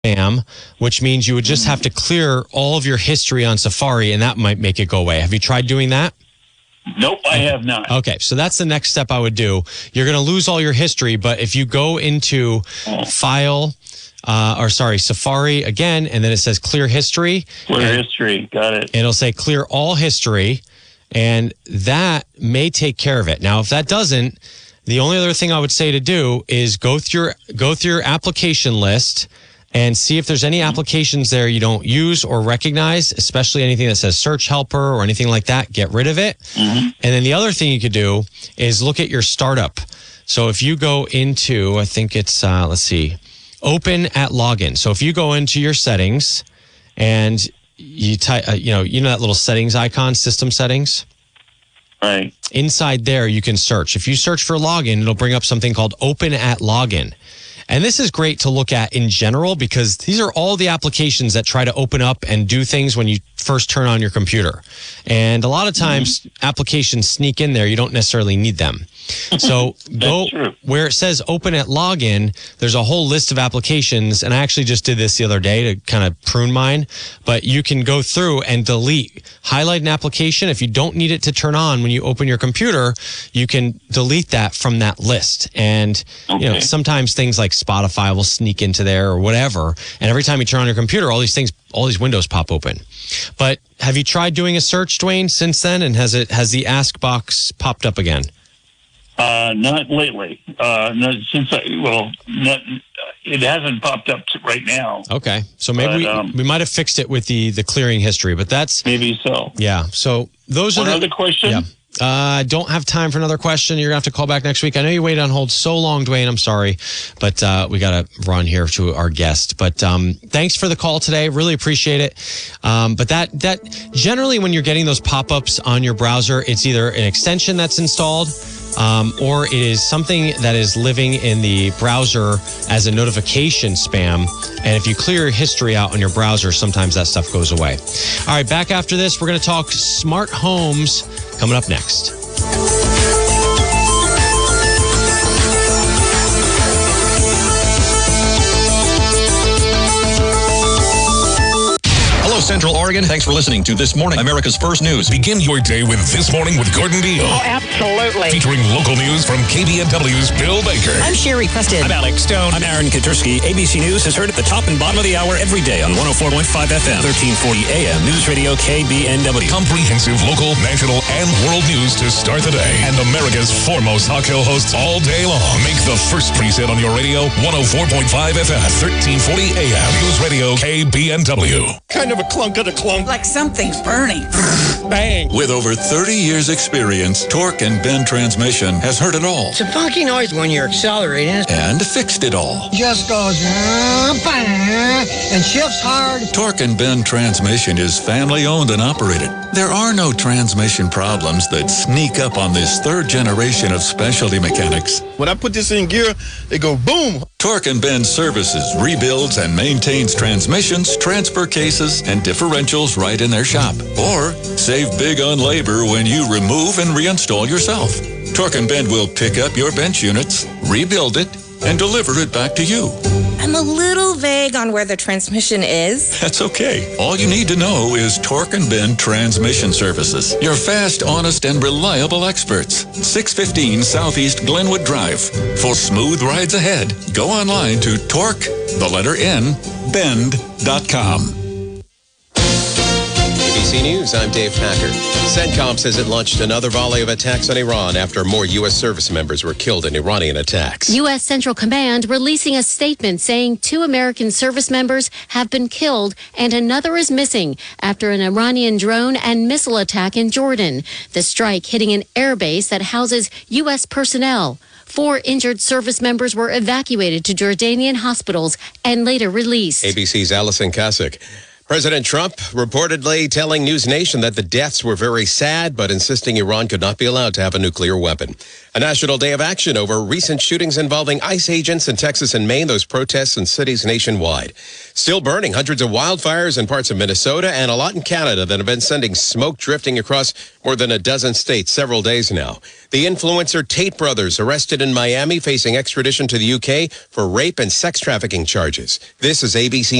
spam, which means you would just have to clear all of your history on Safari, and that might make it go away. Have you tried doing that? Nope, I have not. Okay, so that's the next step I would do. You're going to lose all your history, but if you go into Safari again, and then it says clear history. Clear history, got it. It'll say clear all history, and that may take care of it. Now, if that doesn't, the only other thing I would say to do is go through your application list and see if there's any applications there you don't use or recognize, especially anything that says search helper or anything like that. Get rid of it. Mm-hmm. And then the other thing you could do is look at your startup. So if you go into, I think it's, open at login. So if you go into your settings and you type, that little settings icon, system settings. Right. Inside there, you can search. If you search for login, it'll bring up something called open at login. And this is great to look at in general because these are all the applications that try to open up and do things when you first turn on your computer. And a lot of times applications sneak in there. You don't necessarily need them. So go where it says open at login. There's a whole list of applications. And I actually just did this the other day to kind of prune mine. But you can go through and highlight an application. If you don't need it to turn on when you open your computer, you can delete that from that list. And sometimes things like Spotify will sneak into there or whatever. And every time you turn on your computer, all these windows pop open. But have you tried doing a search, Dwayne, since then? And has the ask box popped up again? Not lately. It hasn't popped up right now. Okay, so maybe we might have fixed it with the clearing history, but that's maybe so. Yeah. So those are another question. Yeah. Don't have time for another question. You're going to have to call back next week. I know you waited on hold so long, Dwayne. I'm sorry, but we got to run here to our guest. But thanks for the call today. Really appreciate it. But that generally when you're getting those pop-ups on your browser, it's either an extension that's installed or it is something that is living in the browser as a notification spam. And if you clear your history out on your browser, sometimes that stuff goes away. All right, back after this, we're going to talk smart homes coming up next. Central Oregon. Thanks for listening to This Morning, America's First News. Begin your day with This Morning with Gordon Deal. Oh, absolutely. Featuring local news from KBNW's Bill Baker. I'm Sherry Preston. I'm Alex Stone. I'm Aaron Katursky. ABC News is heard at the top and bottom of the hour every day on 104.5 FM, 1340 AM. News Radio KBNW. Comprehensive local, national, and world news to start the day. And America's foremost talk show hosts all day long. Make the first preset on your radio, 104.5 FM, 1340 AM. News Radio KBNW. Kind of a clunk of the clunk. Like something's burning. Bang. With over 30 years experience, Torque and Bend Transmission has heard it all. It's a funky noise when you're accelerating. And fixed it all. Just goes bang and shifts hard. Torque and Bend Transmission is family owned and operated. There are no transmission problems that sneak up on this third generation of specialty mechanics. When I put this in gear, they go boom. Torque and Bend services, rebuilds, and maintains transmissions, transfer cases, and differentials right in their shop. Or save big on labor when you remove and reinstall yourself. Torque and Bend will pick up your bench units, rebuild it, and deliver it back to you. I'm a little vague on where the transmission is. That's okay. All you need to know is Torque and Bend Transmission Services. Your fast, honest, and reliable experts. 615 Southeast Glenwood Drive. For smooth rides ahead, go online to Torque, the letter N, bend.com. ABC News, I'm Dave Packer. CENTCOM says it launched another volley of attacks on Iran after more U.S. service members were killed in Iranian attacks. U.S. Central Command releasing a statement saying 2 American service members have been killed and another is missing after an Iranian drone and missile attack in Jordan. The strike hitting an airbase that houses U.S. personnel. 4 injured service members were evacuated to Jordanian hospitals and later released. ABC's Allison Kasich. President Trump reportedly telling News Nation that the deaths were very sad, but insisting Iran could not be allowed to have a nuclear weapon. A national day of action over recent shootings involving ICE agents in Texas and Maine, those protests in cities nationwide. Still burning, hundreds of wildfires in parts of Minnesota and a lot in Canada that have been sending smoke drifting across more than a dozen states several days now. The influencer Tate brothers arrested in Miami facing extradition to the UK for rape and sex trafficking charges. This is ABC